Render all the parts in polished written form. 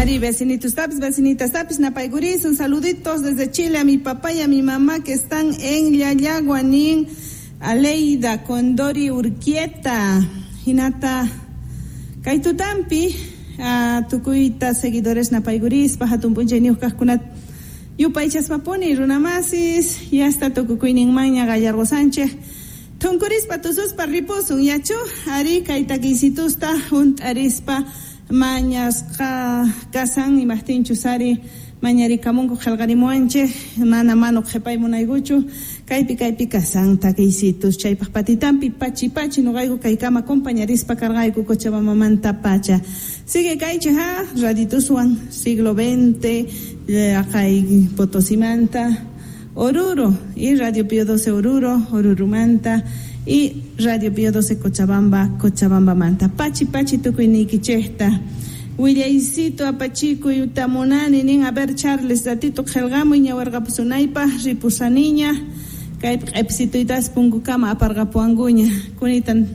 Ari, vecinitos tapis, vecinitas tapis, napayguris, un saluditos desde Chile a mi papá y a mi mamá que están en Yayaguanín, Aleida, Condori, Urquieta, Hinata, Kaitutampi, a Tucuita, seguidores napayguris, pajatumpunche, niucascunat, Yupaychas Paponi, Runamasis, y hasta Tocucuinin Maña, Gallardo Sánchez, Tuncuris, Patusus, Parriposun, Yacho, Ari, Kaitaquisitusta, un Arispa, Mañas, Casan y Martín Chusari, Mañari Camunco, Jalgarimuanche, Nana Mano, Jepay Munaiguchu, Caipi Casan, Taquisitus, Chaipas Patitampi, Pachi, Nogaigo, Caicama, Compañarispa, Cargaico, Cochabamba, Manta, Pacha. Sigue Caicha, Raditusuan, siglo XX, Acai Potosimanta, Oruro, y Radio Pío 12 Oruro Manta, y Radio Pío 12 Cochabamba Manta. Pachi Tucuiniqui Chesta. Willaysito apachico y utamonani nin a ver Charles datito Gelgamo y ñawargapusunaipa ripusaniña kay epsituitas pungukama apargapuanguña kunitan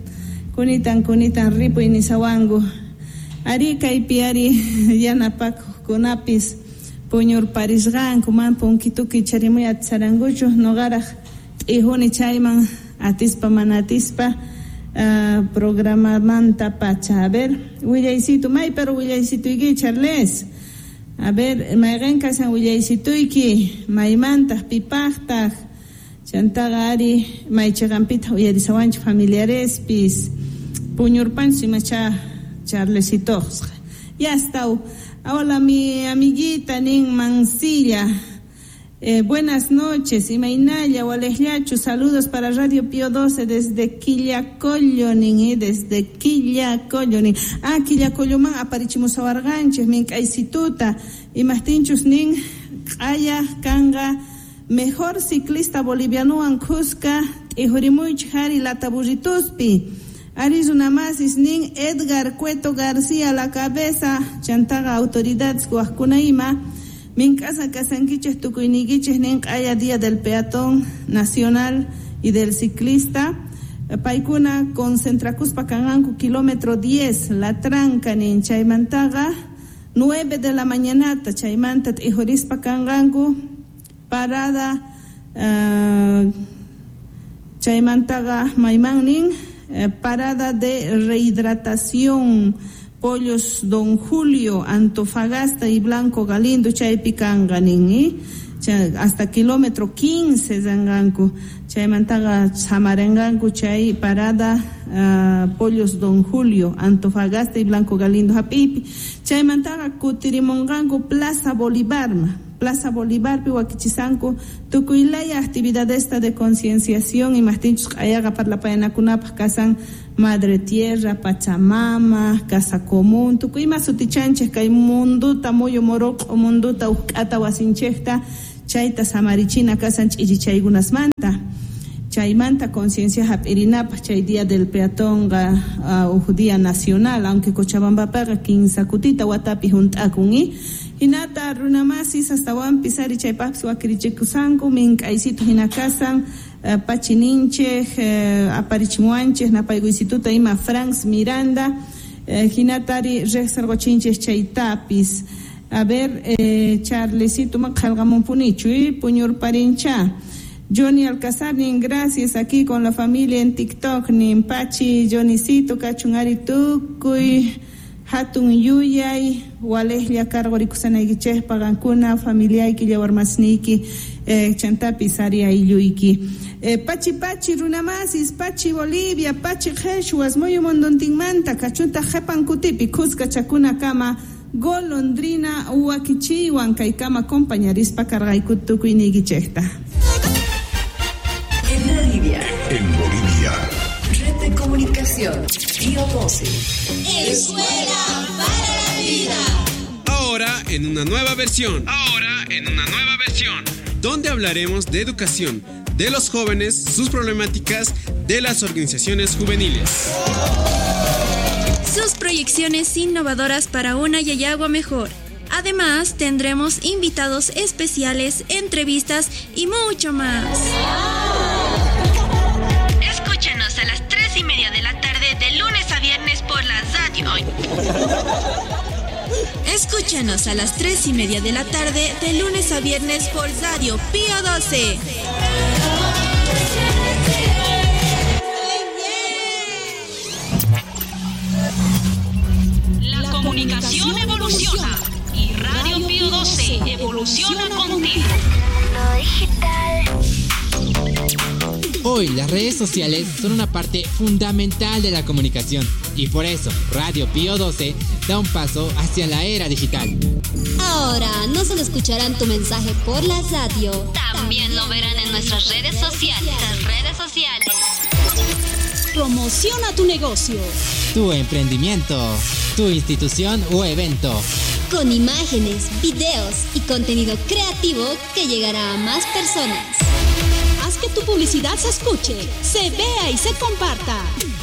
ripu y nisawangu ari kay piari yanapak kunapis puñur parisgan kuman punkituki charimuy atsaranguchu nogaraj ihuni chayman atispa manatispa programa Manta Pacha. A ver, Willaysito, pero Willaysito y Charles. A ver, Mayren Casan Willaysito y Maymantas, Pipachtas, Chantagari, Maychagampita, Uyarizawanch, familiares, Pis, Puñurpan, Simacha, Charlesito. Ya está. Hola, mi amiguita Nin Mansilla. Buenas noches, Imainaya, Walejlachu, saludos para Radio Pío 12 desde Quillacollonin, desde Quillacollonin. Quillacolloman, aparichimos a Varganches, Mincaisituta, y Mastinchus Nin, Aya, Kanga, mejor ciclista boliviano en Cusca, y Jorimuich Jari, la Taburituspi. Arizunamasis Nin, Edgar Cueto García, la cabeza, Chantaga, autoridades, Guascunaima. Min casa casanquiches tucuiniquiches nin haya día del peatón nacional y del ciclista. Paikuna concentracuspa cangancu kilómetro 10, la tranca nin chaymantaga, 9 de la mañanata chaymantat ijorispa cangancu, parada chaymantaga mayman nin, parada de rehidratación. Pollos Don Julio, Antofagasta y Blanco Galindo, Chaypicanganin, hasta kilómetro 15 Zanganco, Chaymantaga Samaranganco, Chay parada Pollos Don Julio, Antofagasta y Blanco Galindo, Hapipi, Chaymantaga Cutirimonganco, Plaza Bolívar, Pihuaquichizanco, Tucuilaya, actividad esta de concienciación y mastinchos ayaga para la Payanacunapa, Casan Madre Tierra, Pachamama, Casa Común, Tucuima Sutichanches, Kay Munduta, Moyo Moroc, o Munduta, Ucata, Huasinchesta, Chaita, Samarichina, Casan Chichaygunas Manta, Chaymanta, Conciencia Hapirinapa, Chay Día del Peatón, Día Nacional, aunque Cochabamba paga, Kinsacutita, Watapi, Juntakungi, Hinata, Runamasis, hasta Juan Pisari, Chaypaxu, Akirichekusanku, Mincaisito, Hinakasan, Pachininche, Aparichimuanches, Napaiguisituta, Ima Franks, Miranda, Hinatari, Rexargochinches, Chaytapis. A ver, Charlesito, Majalgamon Punichu, Puñur Parincha. Johnny Alcázar, nin gracias aquí con la familia en TikTok, nin Pachi, Johnnycito, Cachungari Tucuy, Hatun Yuyay, Walehlia Cargoricusanaigiche, Pagancuna, familia Iquillawarmasniki, Chantapi, Saria y Yuiki. Pachi, Runamasis, Pachi, Bolivia, Pachi, Jeshuas, Moyo Mondontingmanta, Cachuta, Jepan Cutipi, Cusca, Chacuna, Cama, Golondrina, Uakichi, Huancaicama, Compañarispa, Cargaikutuku y Nigichesta. En Bolivia. Red de Comunicación. Pío 12. Escuela para la vida. Ahora en una nueva versión. Donde hablaremos de educación, de los jóvenes, sus problemáticas, de las organizaciones juveniles. Sus proyecciones innovadoras para una Yayagua mejor. Además, tendremos invitados especiales, entrevistas y mucho más. Escúchenos a las 3:30 de la tarde de lunes a viernes por la radio. Escúchanos a las 3:30 de la tarde, de lunes a viernes por Radio Pío 12. La comunicación evoluciona y Radio Pío 12 evoluciona contigo. Hoy las redes sociales son una parte fundamental de la comunicación y por eso Radio Pío 12 da un paso hacia la era digital. Ahora no solo escucharán tu mensaje por la radio, También lo verán en nuestras redes sociales. Promociona tu negocio, Tu emprendimiento, tu institución o evento. con imágenes, videos y contenido creativo que llegará a más personas. haz que tu publicidad se escuche, se vea y se comparta.